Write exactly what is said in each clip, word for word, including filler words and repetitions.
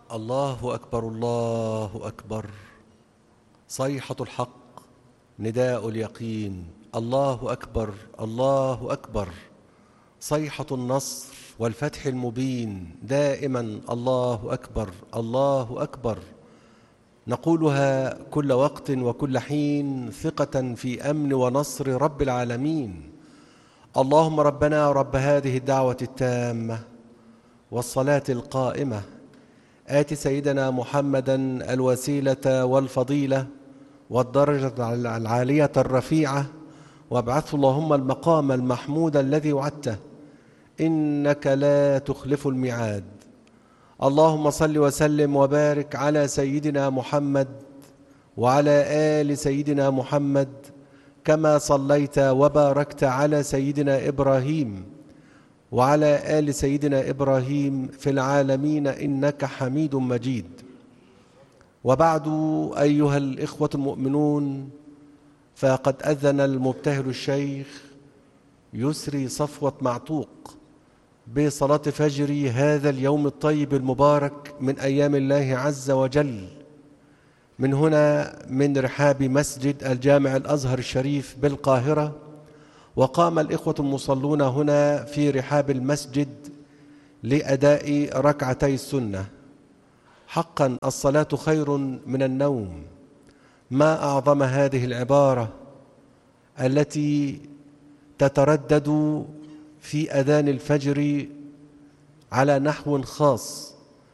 الله أكبر الله أكبر. صيحة الحق، نداء اليقين. الله أكبر الله أكبر. صيحة النصر والفتح المبين. دائما الله أكبر الله أكبر. نقولها كل وقت وكل حين ثقة في أمن ونصر رب العالمين. اللهم ربنا رب هذه الدعوة التامة والصلاة القائمة، آت سيدنا محمدا الوسيلة والفضيلة والدرجة العالية الرفيعة، وابعثه اللهم المقام المحمود الذي وعدته، إنك لا تخلف الميعاد. اللهم صل وسلم وبارك على سيدنا محمد وعلى آل سيدنا محمد، كما صليت وباركت على سيدنا إبراهيم وعلى آل سيدنا إبراهيم في العالمين إنك حميد مجيد. وبعد، أيها الإخوة المؤمنون، فقد أذن المبتهل الشيخ يسري صفوة معتوق بصلاة فجر هذا اليوم الطيب المبارك من أيام الله عز وجل، من هنا من رحاب مسجد الجامع الأزهر الشريف بالقاهرة. وقام الإخوة المصلون هنا في رحاب المسجد لأداء ركعتي السنة. حقا الصلاة خير من النوم. ما أعظم هذه العبارة التي تتردد في أذان الفجر على نحو خاص.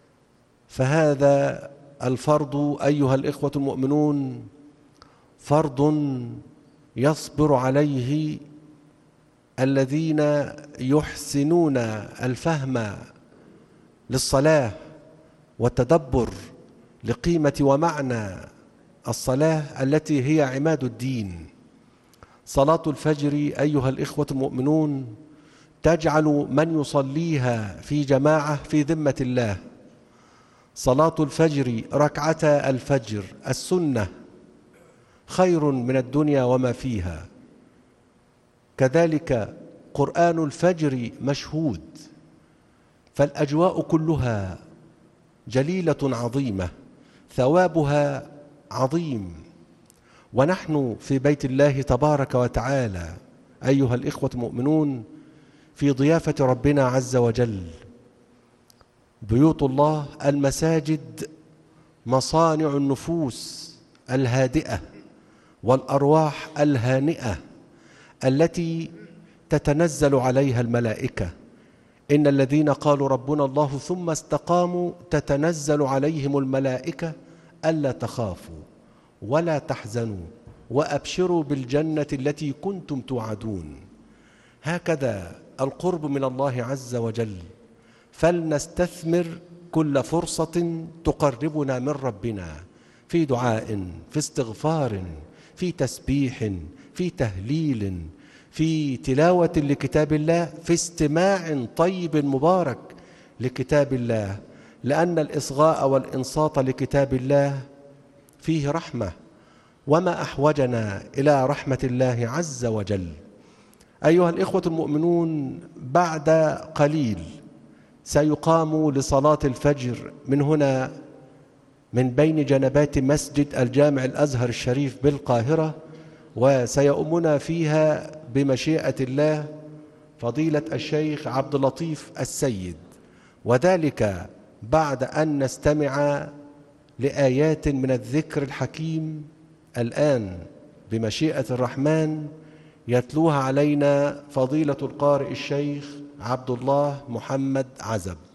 فهذا الفرض أيها الإخوة المؤمنون فرض يصبر عليه الذين يحسنون الفهم للصلاة والتدبر لقيمة ومعنى الصلاة التي هي عماد الدين. صلاة الفجر أيها الإخوة المؤمنون تجعل من يصليها في جماعة في ذمة الله. صلاة الفجر، ركعتا الفجر السنة، خير من الدنيا وما فيها. كذلك قرآن الفجر مشهود، فالأجواء كلها جليلة عظيمة، ثوابها عظيم. ونحن في بيت الله تبارك وتعالى أيها الإخوة المؤمنون في ضيافة ربنا عز وجل. بيوت الله المساجد مصانع النفوس الهادئة والأرواح الهانئة التي تتنزل عليها الملائكة. إن الذين قالوا ربنا الله ثم استقاموا تتنزل عليهم الملائكة ألا تخافوا ولا تحزنوا وأبشروا بالجنة التي كنتم توعدون. هكذا القرب من الله عز وجل، فلنستثمر كل فرصة تقربنا من ربنا في دعاء، في استغفار، في تسبيح، في تهليل، في تلاوة لكتاب الله، في استماع طيب مبارك لكتاب الله، لأن الإصغاء والإنصات لكتاب الله فيه رحمة، وما أحوجنا إلى رحمة الله عز وجل. أيها الإخوة المؤمنون، بعد قليل سيقام لصلاة الفجر من هنا من بين جنبات مسجد الجامع الأزهر الشريف بالقاهرة، وسيؤمنا فيها بمشيئة الله فضيلة الشيخ عبد اللطيف السيد، وذلك بعد أن نستمع لآيات من الذكر الحكيم الآن بمشيئة الرحمن يتلوها علينا فضيلة القارئ الشيخ عبد الله محمد عزب.